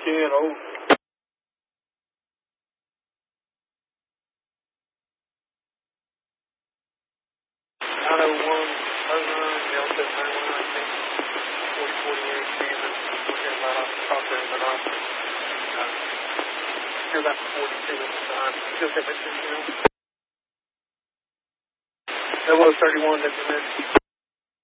10, over. 901, overrun, Delta 919, 4048, Kansas. We're getting right off the top there, but you're about 42 at the time. Still get that 10, That was 31 that you mentioned.